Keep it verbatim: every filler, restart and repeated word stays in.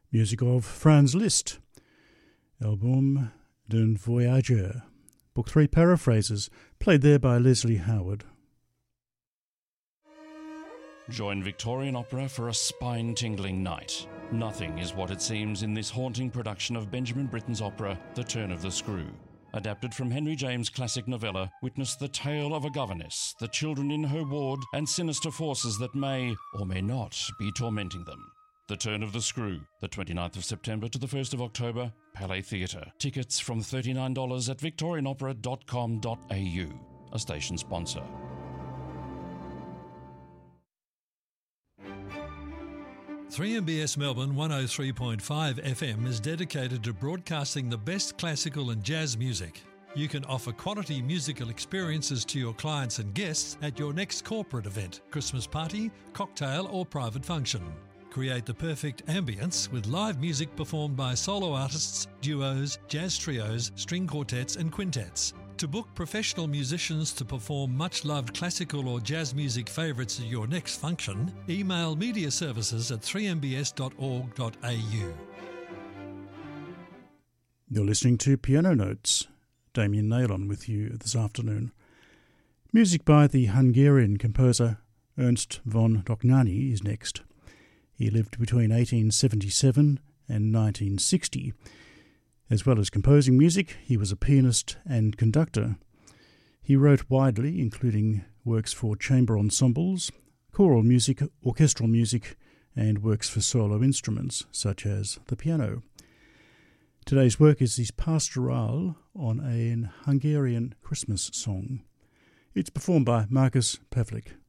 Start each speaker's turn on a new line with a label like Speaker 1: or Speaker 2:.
Speaker 1: Music of Franz Liszt, Album d'un Voyageur, Book three Paraphrases, played there by Leslie Howard.
Speaker 2: Join Victorian Opera for a spine-tingling night. Nothing is what it seems in this haunting production of Benjamin Britten's opera, The Turn of the Screw. Adapted from Henry James' classic novella, witness the tale of a governess, the children in her ward, and sinister forces that may, or may not, be tormenting them. The Turn of the Screw, the twenty-ninth of September to the first of October, Palais Theatre. Tickets from thirty-nine dollars at victorian opera dot com dot a u, a station sponsor.
Speaker 3: three M B S Melbourne one oh three point five F M is dedicated to broadcasting the best classical and jazz music. You can offer quality musical experiences to your clients and guests at your next corporate event, Christmas party, cocktail or private function. Create the perfect ambience with live music performed by solo artists, duos, jazz trios, string quartets and quintets. To book professional musicians to perform much-loved classical or jazz music favourites at your next function, email media services at three m b s dot org dot a u.
Speaker 1: You're listening to Piano Notes. Damien Nailon with you this afternoon. Music by the Hungarian composer Ernst von Dohnányi is next. He lived between eighteen seventy-seven and nineteen sixty. As well as composing music, he was a pianist and conductor. He wrote widely, including works for chamber ensembles, choral music, orchestral music, and works for solo instruments, such as the piano. Today's work is his Pastoral on a Hungarian Christmas song. It's performed by Markus Pavlik.